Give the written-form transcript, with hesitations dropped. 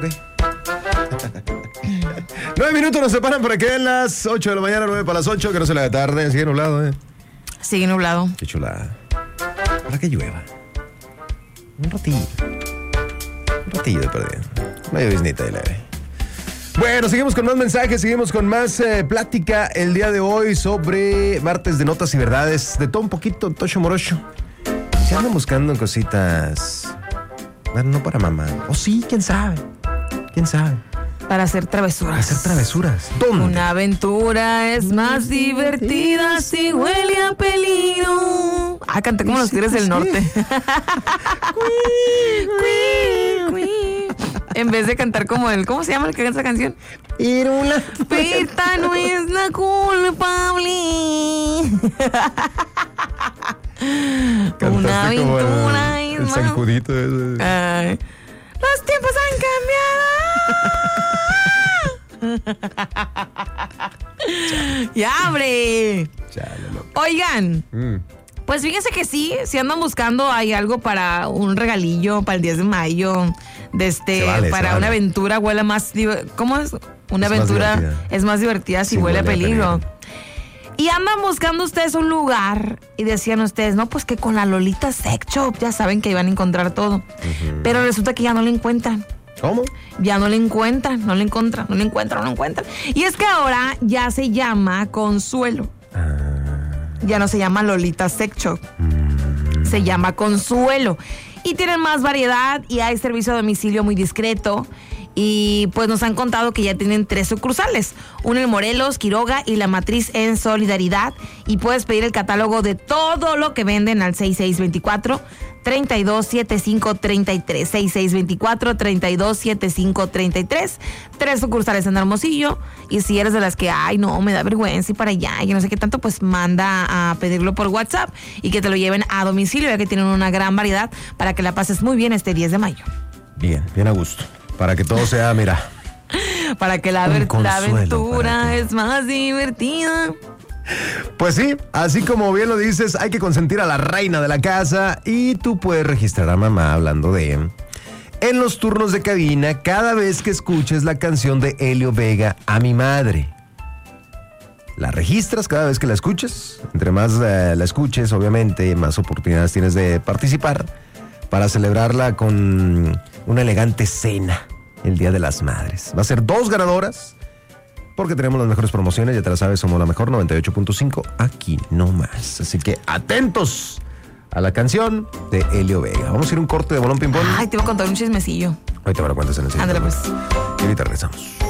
Ok. 9 minutos nos separan para que den las 8 de la mañana, 9 para las 8, que no se la de tarde. Sigue nublado, Sigue nublado. Qué chulada. Para que llueva. Un ratillo de perdido. Medio biznita y leve. Bueno, seguimos con más mensajes, seguimos con más plática el día de hoy sobre martes de notas y verdades. De todo un poquito, Tocho Morocho. Se andan buscando cositas. Bueno, no para mamá. O sí, quién sabe. Para hacer travesuras. ¿Dónde? Una aventura es más divertida si huele a peligro. Canté como los Tigres del Norte. En vez de cantar como él. ¿Cómo se llama el que canta esa canción? Pirta no es la culpable. Una aventura es el más. zancudito ese. Los tiempos han cambiado. ¡Ya, hombre! Oigan, pues fíjense que sí andan buscando, hay algo para un regalillo para el 10 de mayo, para una aventura huele más, ¿cómo es? Una aventura es más divertida si huele a peligro. Y andan buscando ustedes un lugar y decían ustedes, no, pues que con la Lolita Sex Shop ya saben que iban a encontrar todo. Pero resulta que ya no le encuentran. ¿Cómo? Ya no le encuentran. Y es que ahora ya se llama Consuelo. Ya no se llama Lolita Sex Shop. Se llama Consuelo. Y tienen más variedad y hay servicio a domicilio muy discreto. Y pues nos han contado que ya tienen 3 sucursales, una en Morelos, Quiroga y la matriz en Solidaridad. Y puedes pedir el catálogo de todo lo que venden al 6624-327533, 6624-327533. 3 sucursales en Hermosillo. Y si eres de las que, ay no, me da vergüenza ir para allá y no sé qué tanto, pues manda a pedirlo por WhatsApp y que te lo lleven a domicilio, ya que tienen una gran variedad para que la pases muy bien este 10 de mayo. Bien a gusto. Para que todo sea, mira. Para que la aventura es más divertida. Pues sí, así como bien lo dices, hay que consentir a la reina de la casa y tú puedes registrar a mamá hablando de en los turnos de cabina cada vez que escuches la canción de Helio Vega, A mi madre. La registras cada vez que la escuches. Entre más la escuches, obviamente, más oportunidades tienes de participar para celebrarla con una elegante cena el Día de las Madres. Va a ser 2 ganadoras porque tenemos las mejores promociones. Ya te la sabes, somos la mejor 98.5 aquí no más. Así que atentos a la canción de Helio Vega. Vamos a ir a un corte de Bolón Ping Pong. Ay, te voy a contar un chismecillo. Ahorita me lo cuentas en el siguiente. Ándale, pues. Y ahorita regresamos.